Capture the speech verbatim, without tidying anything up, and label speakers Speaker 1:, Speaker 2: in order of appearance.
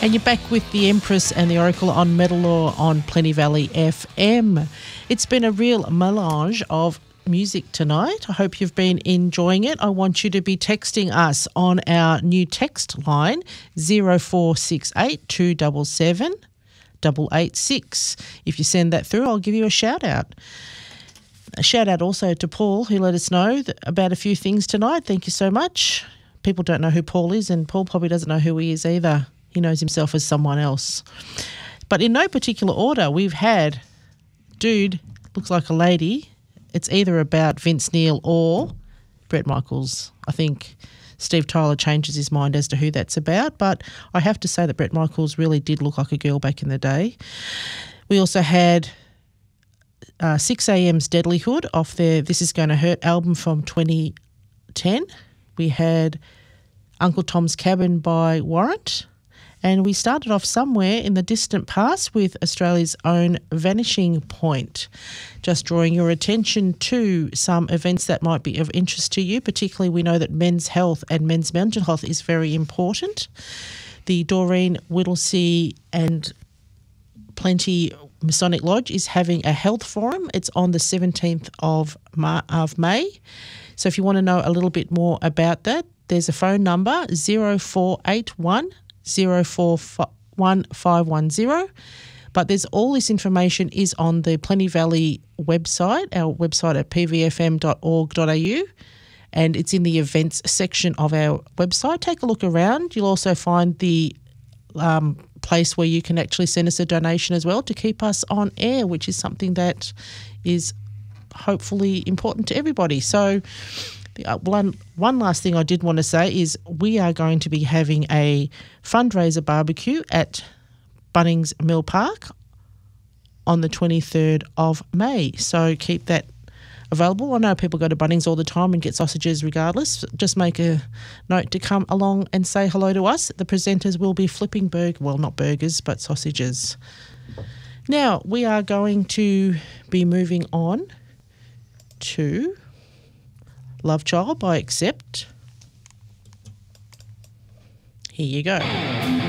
Speaker 1: And you're back with the Empress and the Oracle on Metal Law on Plenty Valley F M. It's been a real melange of music tonight. I hope you've been enjoying it. I want you to be texting us on our new text line, zero four six eight two seven seven eight eight six. If you send that through, I'll give you a shout out. A shout out also to Paul, who let us know about a few things tonight. Thank you so much. People don't know who Paul is, and Paul probably doesn't know who he is either. He knows himself as someone else. But in no particular order, we've had Dude, Looks Like a Lady. It's either about Vince Neil or Bret Michaels. I think Steve Tyler changes his mind as to who that's about, but I have to say that Bret Michaels really did look like a girl back in the day. We also had uh, six A M's Deadlyhood off their This Is Gonna Hurt album from twenty ten. We had Uncle Tom's Cabin by Warrant. And we started off somewhere in the distant past with Australia's own Vanishing Point, just drawing your attention to some events that might be of interest to you. Particularly, we know that men's health and men's mental health is very important. The Doreen Whittlesey and Plenty Masonic Lodge is having a health forum. It's on the seventeenth of May. So if you want to know a little bit more about that, there's a phone number, zero four eight one zero four one five one zero. But there's all this information is on the Plenty Valley website, our website at p v f m dot org dot a u, and it's in the events section of our website. Take a look around. You'll also find the um, place where you can actually send us a donation as well to keep us on air, which is something that is hopefully important to everybody. So The, uh, one, one last thing I did want to say is we are going to be having a fundraiser barbecue at Bunnings Mill Park on the twenty-third of May. So keep that available. I know people go to Bunnings all the time and get sausages regardless. Just make a note to come along and say hello to us. The presenters will be flipping burgers, well, not burgers, but sausages. Now, we are going to be moving on to Love Child by Accept. Here you go.